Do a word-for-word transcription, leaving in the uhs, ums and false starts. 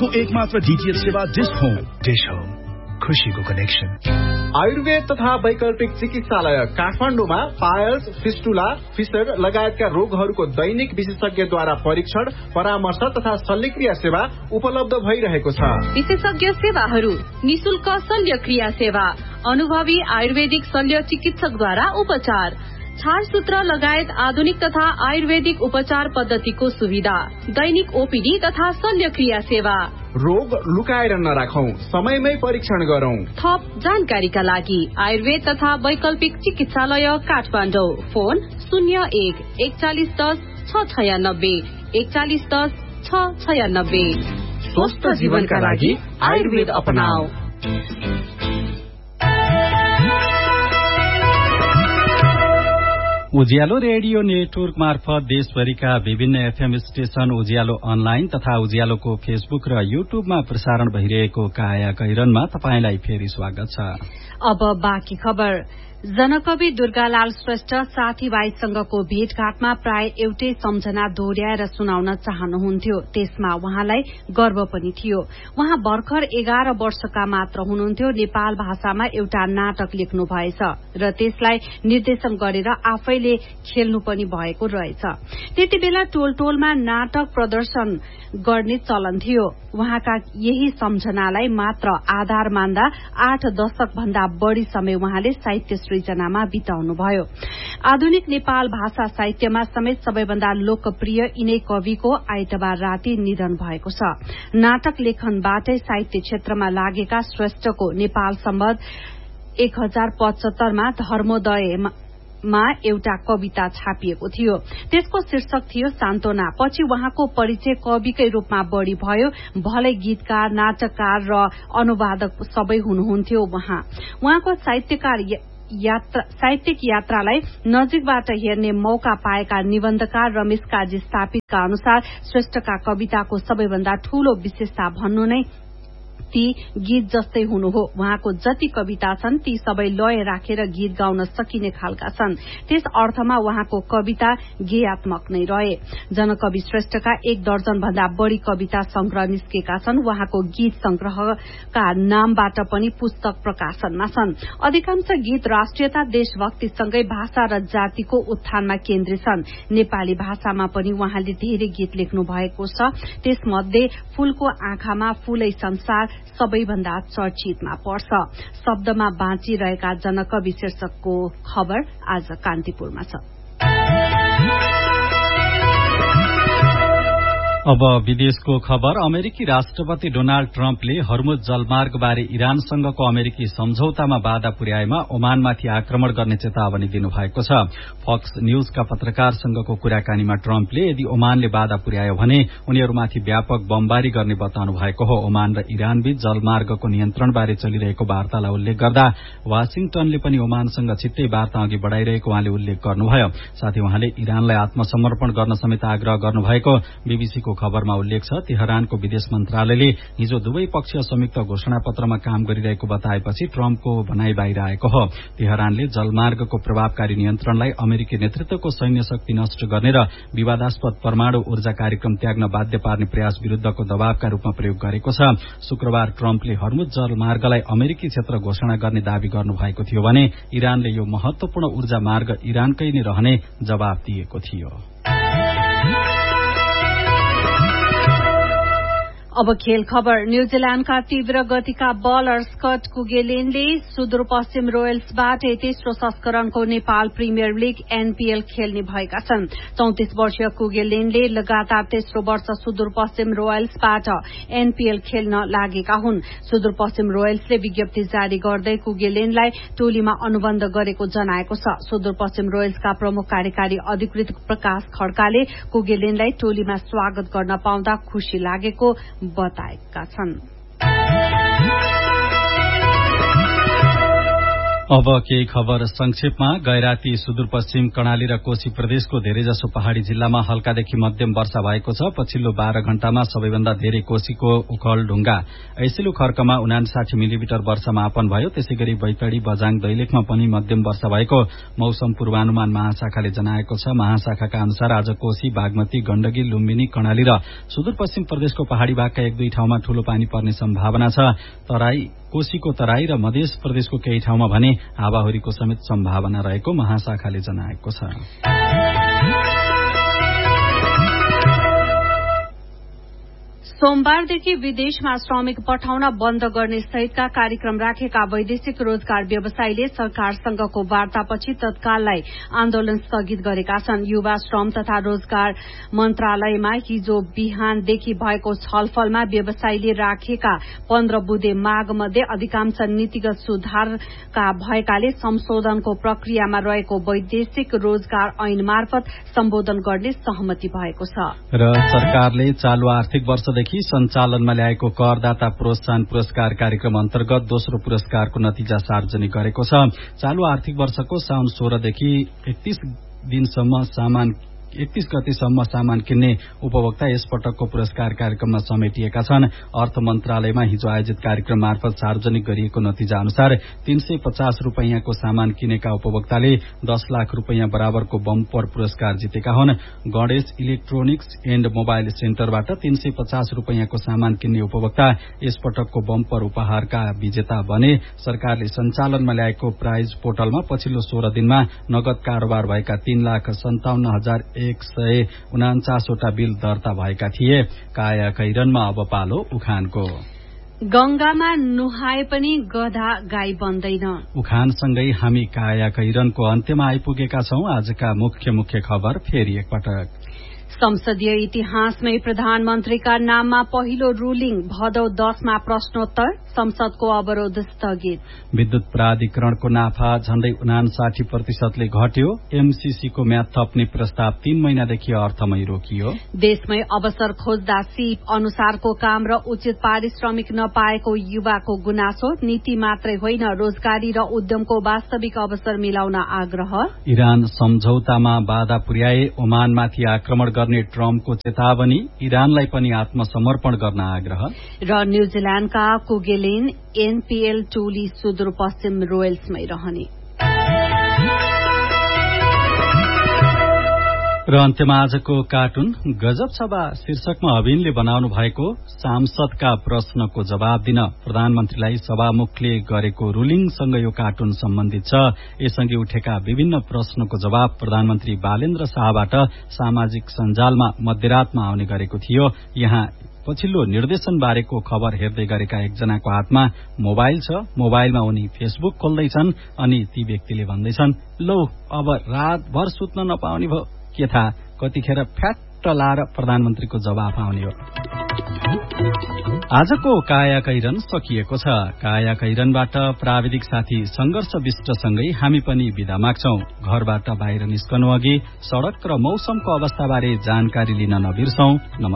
नेपालको एकमात्र डीटीएच सेवा डिश होम। डिश होम, खुशीको कनेक्सन। आयुर्वेद तथा वैकल्पिक चिकित्सालय काठमाडौँमा पायल्स, फिस्टुला, फिसर लगायतका रोगहरूको दैनिक विशेषज्ञद्वारा परीक्षण, परामर्श तथा शल्यक्रिया सेवा उपलब्ध भइरहेको छ। विशेषज्ञ सेवाहरू: निशुल्क शल्यक्रिया सेवा, अनुभवी आयुर्वेदिक शल्य चिकित्सकद्वारा उपचार, छारसूत्र लगायत आधुनिक तथा आयुर्वेदिक उपचार पद्धतिको सुविधा, दैनिक ओपीडी तथा शल्यक्रिया सेवा। रोग लुकाएर नराखौं, समयमै परीक्षण गरौं। थप जानकारीका लागि आयुर्वेद तथा वैकल्पिक चिकित्सालय काठमाडौँ। फोन शून्य एक एकचालिस दस छ छयानब्बे एकचालिस दस छ छयानब्बे। स्वस्थ जीवनका लागि आयुर्वेद अपनाऊ। उज्यालो रेडियो नेटवर्क मार्फत देशभरिका विभिन्न एफएम स्टेशन, उज्यालो अनलाइन तथा उज्यालोको फेसबुक र युट्युबमा प्रसारण भइरहेको काया कैरनमा तपाईंलाई फेरि स्वागत छ। अब बाँकी खबर। जनकवि दुर्गालाल श्रेष्ठ साथीभाइसँगको भेटघाटमा प्राय एउटै सम्झना दोहोर्याएर सुनाउन चाहनुहुन्थ्यो। त्यसमा उहाँलाई गर्व पनि थियो। उहाँ भर्खर एघार वर्षका मात्र हुनुहुन्थ्यो। नेपाल भाषामा एउटा नाटक लेख्नु भएछ र त्यसलाई निर्देशन गरेर आफैले खेल्नु पनि भएको रहेछ। त्यति बेला टोल टोलमा नाटक प्रदर्शन गर्ने चलन थियो। उहाँका यही सम्झनालाई मात्र आधार मान्दा आठ दशक भन्दा बढ़ी समय उहाँले साहित्य सृजनामा बिताउनुभयो। आधुनिक नेपाल भाषा साहित्यमा समेत सबैभन्दा लोकप्रिय यिनै कविको आइतबार राति निधन भएको छ। नाटक लेखनबाटै साहित्य क्षेत्रमा लागेका श्रेष्ठको नेपाल सम्बन्ध एक हजार पचहत्तरमा धर्मोदय मा एउटा कविता छापिएको थियो। त्यसको शीर्षक थियो सान्त्वना। पछि उहाँको परिचय कविकै रूपमा बढ़ी भयो। भलै गीतकार, नाटककार र अनुवादक सबै हुनुहुन्थ्यो उहाँ। उहाँको साहित्यकार यात्रा साहित्यिक यात्रालाई नजिकबाट हेर्ने मौका पाएका निबन्धकार रमेश काजी स्थापितका अनुसार श्रेष्ठका कविताको सबैभन्दा ठूलो विशेषता भन्नु नै ती गीत जस्तै हुनु हो। उहाँको जति कविता छन् ती सबै लय राखेर गीत गाउन सकिने खालका छन्। त्यस अर्थमा उहाँको कविता गेयात्मक नै रहे। जनकवि श्रेष्ठका एक दर्जन भन्दा बढ़ी कविता संग्रह निस्केका छन्। उहाँको गीत संग्रहका नामबाट पनि पुस्तक प्रकाशनमा छन्। अधिकांश गीत राष्ट्रियता, देशभक्तिसँगै भाषा र जातिको उत्थानमा केन्द्रित छन्। नेपाली भाषामा पनि उहाँले धेरै गीत लेख्नु भएको छ। त्यसमध्ये फूलको आँखामा फूलै संसार सबैभन्दा चर्चितमा पर्छ। शब्दमा बाँचिरहेका जनकवि शीर्षकको खबर आज कान्तिपुरमा छ। अब विदेशको खबर। अमेरिकी राष्ट्रपति डोनाल्ड ट्रम्पले हर्मुज जलमार्गबारे इरानसँगको अमेरिकी सम्झौतामा बाधा पुर्याएमा ओमानमाथि आक्रमण गर्ने चेतावनी दिनुभएको छ। फक्स न्यूजका पत्रकारसँगको कुराकानीमा ट्रम्पले यदि ओमानले बाधा पुर्यायो भने उनीहरूमाथि व्यापक बमबारी गर्ने बताउनु भएको हो। ओमान र इरानबीच जलमार्गको नियन्त्रणबारे चलिरहेको वार्तालाई उल्लेख गर्दा वाशिङटनले पनि ओमानसँग छिट्टै वार्ता अघि बढ़ाइरहेको उहाँले उल्लेख गर्नुभयो। साथै उहाँले इरानलाई आत्मसमर्पण गर्न समेत आग्रह गर्नुभएको बीबीसीको खबरमा उल्लेख छ। तेहरानको विदेश मन्त्रालयले हिजो दुवै पक्ष संयुक्त घोषणापत्रमा काम गरिरहेको बताएपछि ट्रम्पको भनाई बाहिर आएको हो। तेहरानले जलमार्गको प्रभावकारी नियन्त्रणलाई अमेरिकी नेतृत्वको सैन्य शक्ति नष्ट गर्ने र विवादास्पद परमाणु ऊर्जा कार्यक्रम त्याग्न बाध्य पार्ने प्रयास विरूद्धको दबावका रूपमा प्रयोग गरेको छ। शुक्रबार ट्रम्पले हर्मुज जलमार्गलाई अमेरिकी क्षेत्र घोषणा गर्ने दावी गर्नुभएको थियो भने इरानले यो महत्वपूर्ण ऊर्जा मार्ग इरानकै नै रहने जवाब दिएको थियो। अब खेल खबर। न्यूजील्याण्डका तीव्र गतिका बलर स्कट कुगेलिनले सुदूरपश्चिम रोयल्सबाट तेस्रो संस्करणको नेपाल प्रिमियर लीग एनपीएल खेल्ने भएका छन्। चौतिस वर्षीय कुगेलिनले लगातार तेस्रो वर्ष सुदूरपश्चिम रोयल्सबाट एनपीएल खेल्न लागेका हुन्। सुदूरपश्चिम रोयल्सले विज्ञप्ति जारी गर्दै कुगेलिनलाई टोलीमा अनुबन्ध गरेको जनाएको छ। सुदूरपश्चिम रोयल्सका प्रमुख कार्यकारी अधिकृत प्रकाश खड्काले कुगेलिनलाई टोलीमा स्वागत गर्न पाउँदा खुशी लागेको बताएका छन्। अब केही खबर संक्षेपमा। गैराती सुदूरपश्चिम कर्णाली र कोशी प्रदेशको धेरैजसो पहाड़ी जिल्लामा हल्कादेखि मध्यम वर्षा भएको छ। पछिल्लो बाह्र घण्टामा सबैभन्दा धेरै कोशीको उखलढुङ्गा ऐसिलु खर्कमा उनासाठी मिलिमिटर वर्षा मापन भयो। त्यसै गरी बैतडी बजाङ दैलेखमा पनि मध्यम वर्षा भएको मौसम पूर्वानुमान महाशाखाले जनाएको छ। महाशाखाका अनुसार आज कोशी, बागमती, गण्डकी, लुम्बिनी, कर्णाली र सुदूरपश्चिम प्रदेशको पहाड़ी भागका एक दुई ठाउँमा ठूलो पानी पर्ने सम्भावना छ। तराई कोशीको तराई र मध्य प्रदेशको केही ठाउँमा भने हावाहुरीको समेत सम्भावना रहेको महाशाखाले जनाएको छ। सोमबारदेखि विदेशमा श्रमिक पठाउन बन्द गर्ने सहितका कार्यक्रम राखेका वैदेशिक रोजगार व्यवसायीले सरकारसँगको वार्तापछि तत्काललाई आन्दोलन स्थगित गरेका छन्। युवा श्रम तथा रोजगार मन्त्रालयमा हिजो बिहानदेखि भएको छलफलमा व्यवसायीले राखेका पन्ध्र बुँदे माग मध्ये अधिकांश नीतिगत सुधारका भएकाले संशोधनको प्रक्रियामा रहेको वैदेशिक रोजगार ऐन मार्फत सम्बोधन गर्ने सहमति भएको छ। र सरकारले चालू आर्थिक वर्षदेखि सञ्चालनमा ल्याएको करदाता प्रोत्साहन पुरस्कार कार्यक्रम अन्तर्गत दोस्रो पुरस्कारको नतिजा सार्वजनिक गरेको छ। चालू आर्थिक वर्षको साउन सोह्रदेखि एकतीस दिनसम्म सामान एकतीस गतेसम्म सामान किन्ने उपभोक्ता यस पटकको पुरस्कार कार्यक्रममा समेटिएका छन्। अर्थ मन्त्रालयमा हिजो आयोजित कार्यक्रम मार्फत सार्वजनिक गरिएको नतिजा अनुसार तीन सय पचास रूपियाँको सामान किनेका उपभोक्ताले दस लाख रूपियाँ बराबरको बम्पर पुरस्कार जितेका हुन्। गणेश इलेक्ट्रोनिक्स एण्ड मोबाइल सेन्टरबाट तीन सय पचास रूपियाँको सामान किन्ने उपभोक्ता यस पटकको बम्पर उपहारका विजेता बने। सरकारले सञ्चालनमा ल्याएको प्राइज पोर्टलमा पछिल्लो सोह्र दिनमा नगद कारोबार भएका तीन लाख सन्ताउन्न हजार एक सय उनाचासवटा बिल दर्ता भएका थिए। काया कैरनमा अब पालो उखानको। गंगामा नुहाए पनि गधा गाई बन्दैन। उखानसँगै हामी काया कैरनको अन्त्यमा आइपुगेका छौं। आजका मुख्य मुख्य खबर फेरि एकपटक। संसदीय इतिहासमै प्रधानमन्त्रीका नाममा पहिलो रुलिङ। भदौ दशमा प्रश्नोत्तर। संसदको अवरोध स्थगित। विद्युत प्राधिकरणको नाफा झण्डै उनासाठी प्रतिशतले घट्यो। एमसीसीको म्याद थप्ने प्रस्ताव तीन महिनादेखि अर्थमै रोकियो। देशमै अवसर खोज्दा सिप अनुसारको काम र उचित पारिश्रमिक नपाएको युवाको गुनासो। नीति मात्रै होइन, रोजगारी र उद्यमको वास्तविक अवसर मिलाउन आग्रह। इरान सम्झौतामा बाधा पुर्याए। ओमानमाथि आक्रमण गर्ने ट्रम्पको चेतावनी। इरानलाई पनि आत्मसमर्पण गर्न आग्रह। र न्यूजील्याण्डका कुगेलिन एनपीएल टोली सुदूरपश्चिम रोयल्समै रहने। र अन्त्यमा आजको कार्टुन गजब सभा शीर्षकमा अभिनले बनाउनु भएको सांसदका प्रश्नको जवाब दिन प्रधानमन्त्रीलाई सभामुखले गरेको रुलिङसँग यो कार्टुन सम्बन्धित छ। यससँगै उठेका विभिन्न प्रश्नको जवाब प्रधानमन्त्री बालेन्द्र शाहबाट सामाजिक सञ्जालमा मध्यरातमा आउने गरेको थियो। यहाँ पछिल्लो निर्देशन बारेको खबर हेर्दै गरेका एकजनाको हातमा मोबाइल छ। मोबाइलमा उनी फेसबुक खोल्दैछन् अनि ती व्यक्तिले भन्दैछन्, लौ अब रातभर सुत्न नपाउने भयो। के थाहा कतिखेर फ्याट्ट लाएर प्रधानमन्त्रीको जवाफ आउने हो। आजको काया कैरन सकिएको छ। काया कैरनबाट प्राविधिक साथी संघर्ष विष्टसँगै हामी पनि बिदा माग्छौं। घरबाट बाहिर निस्कनु अघि सड़क र मौसमको अवस्थाबारे जानकारी लिन नबिर्सौं।